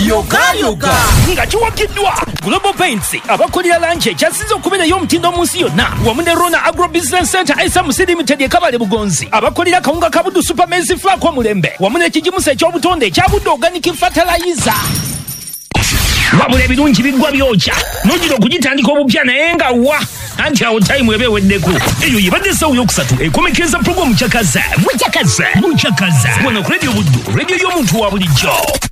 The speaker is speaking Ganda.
yoga nga kiwakiddwa Global Paints abakolera lanche kyasize okubeerayo omutindo mu nsi yonna wamu ne Rona Agro Business Center ISMC Limited ekabale Bugonzi abakolera kawunga kabudu Supermaize Flour ko Mulembe wamu n'ekigimusa eky'obutonde ekyabudde Organic Fertilizer. Wabula ebirungi biggwa byokya n'ogira okugitandika obupya naye nga wa anti awo time ebe weddeko eyo yebadde essawo yokusatu ekomekeza programu Bukyakaza wano ku Radio Buddu, radio y'omuntu wa bulijjo.